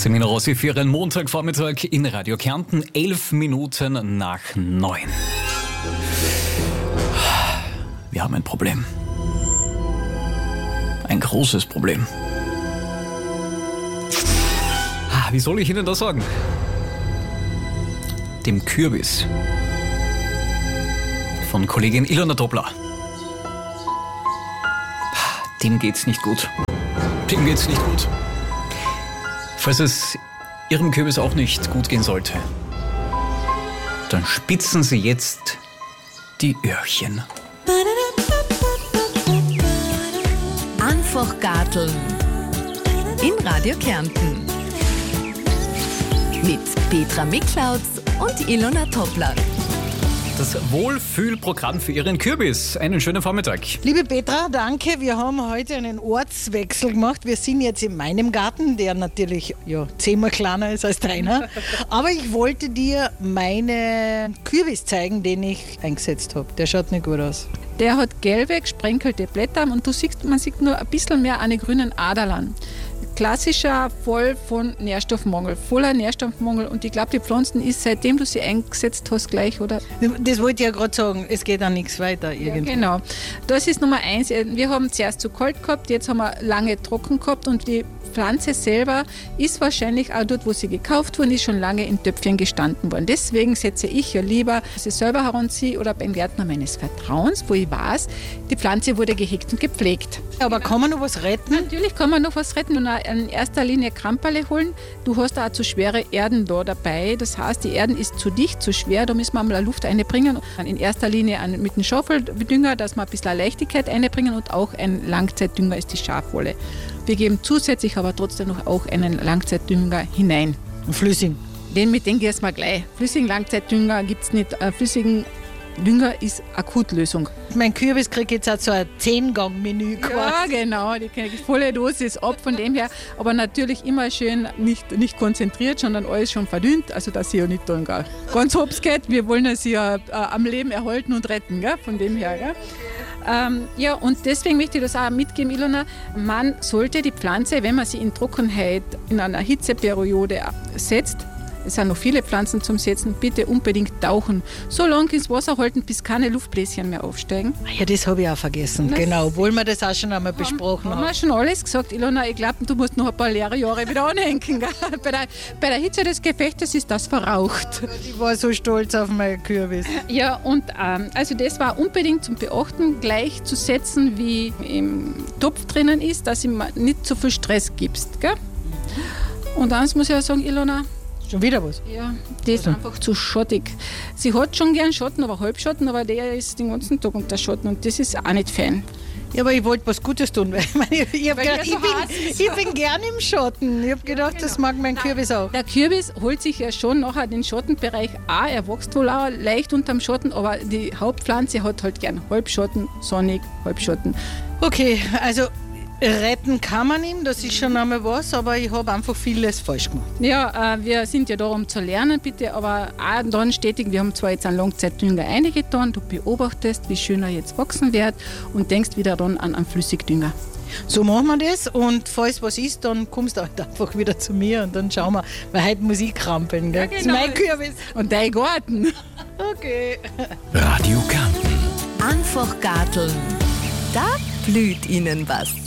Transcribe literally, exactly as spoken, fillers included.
Semina Rossi für Ihren Montagvormittag in Radio Kärnten, elf Minuten nach neun. Wir haben ein Problem. Ein großes Problem. Wie soll ich Ihnen das sagen? Dem Kürbis von Kollegin Ilona Toppler. Dem geht's nicht gut. Dem geht's nicht gut. Falls es Ihrem Kürbis auch nicht gut gehen sollte, dann spitzen Sie jetzt die Öhrchen. Einfach garteln. In Radio Kärnten. Mit Petra Miklautz und Ilona Toppler. Das Wohlfühlprogramm für Ihren Kürbis. Einen schönen Vormittag. Liebe Petra, danke. Wir haben heute einen Ortswechsel gemacht. Wir sind jetzt in meinem Garten, der natürlich ja, zehnmal kleiner ist als deiner. Aber ich wollte dir meinen Kürbis zeigen, den ich eingesetzt habe. Der schaut nicht gut aus. Der hat gelbe, gesprenkelte Blätter und du siehst, man sieht nur ein bisschen mehr an den grünen Adern. Klassischer Fall von Nährstoffmangel, voller Nährstoffmangel. Und ich glaube, die Pflanzen ist, seitdem du sie eingesetzt hast, gleich, oder? Das wollte ich ja gerade sagen, es geht auch nichts weiter irgendwie. Ja, genau. Das ist Nummer eins. Wir haben zuerst zu kalt gehabt, jetzt haben wir lange trocken gehabt und die Pflanze selber ist wahrscheinlich auch dort, wo sie gekauft worden ist, schon lange in Töpfchen gestanden worden. Deswegen setze ich ja lieber sie selber heranziehe oder beim Gärtner meines Vertrauens, wo ich weiß, die Pflanze wurde gehegt und gepflegt. Aber kann man noch was retten? Natürlich kann man noch was retten und in erster Linie Kramperle holen. Du hast auch zu schwere Erden da dabei. Das heißt, die Erden ist zu dicht, zu schwer. Da müssen wir mal Luft einbringen. In erster Linie mit dem Schaufeldünger, dass wir ein bisschen Leichtigkeit einbringen und auch ein Langzeitdünger ist die Schafwolle. Wir geben zusätzlich aber trotzdem noch auch einen Langzeitdünger hinein. Flüssigen? Den mit dem gehen wir gleich. Flüssigen Langzeitdünger gibt es nicht. Äh, flüssigen Dünger ist Akutlösung. Mein Kürbis kriegt jetzt auch so ein zehn-Gang-Menü quasi. Ja, genau, die kriege ich volle Dosis ab von dem her. Aber natürlich immer schön nicht, nicht konzentriert, sondern alles schon verdünnt, also dass sie ja nicht dann gar ganz hops geht. Wir wollen ja sie ja äh, am Leben erhalten und retten, gell? Von dem her. Gell? Ähm, ja, und deswegen möchte ich das auch mitgeben, Ilona. Man sollte die Pflanze, wenn man sie in Trockenheit, in einer Hitzeperiode setzt, es sind noch viele Pflanzen zum Setzen, bitte unbedingt tauchen. So lange ins Wasser halten, bis keine Luftbläschen mehr aufsteigen. Ja, das habe ich auch vergessen. Das genau, obwohl wir das auch schon einmal besprochen haben. Haben wir schon alles gesagt, Ilona. Ich glaube, du musst noch ein paar leere Jahre wieder anhängen. bei, der, bei der Hitze des Gefechtes ist das verraucht. Ich war so stolz auf meinen Kürbis. Ja, und ähm, also das war unbedingt zum Beachten, gleich zu setzen, wie im Topf drinnen ist, dass ihm nicht so viel Stress gibst. Gell? Und eins muss ich auch sagen, Ilona, schon wieder was? Ja, die ist einfach zu schattig. Sie hat schon gern Schatten, aber Halbschatten, aber der ist den ganzen Tag unter Schatten und das ist auch nicht fein. Ja, aber ich wollte was Gutes tun, weil ich, meine, ich, ich, gedacht, ich, bin, ich bin gern im Schatten. Ich habe gedacht, ja, genau. Das mag mein Kürbis auch. Der Kürbis holt sich ja schon nachher den Schattenbereich auch. Er wächst wohl auch leicht unterm Schatten, aber die Hauptpflanze hat halt gern Halbschatten, sonnig, Halbschatten. Okay, also retten kann man ihm, das ist schon einmal was, aber ich habe einfach vieles falsch gemacht. Ja, äh, wir sind ja da, um zu lernen, bitte, aber auch dann stetig, wir haben zwar jetzt einen Langzeitdünger eingetan, du beobachtest, wie schön er jetzt wachsen wird und denkst wieder dann an einen Flüssigdünger. So machen wir das und falls was ist, dann kommst du halt einfach wieder zu mir und dann schauen wir, weil heute muss ich krampeln, gell? Ja, genau. Das ist mein Kürbis. Und dein Garten. Okay. Radio Kärnten. Einfach garteln. Da blüht Ihnen was.